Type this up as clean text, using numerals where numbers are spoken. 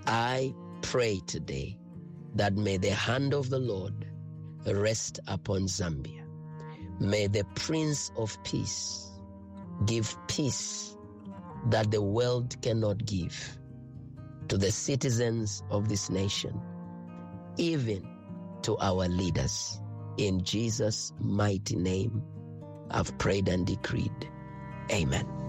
I pray today that may the hand of the Lord rest upon Zambia. May the Prince of Peace give peace that the world cannot give to the citizens of this nation, even to our leaders. In Jesus' mighty name, I've prayed and decreed. Amen.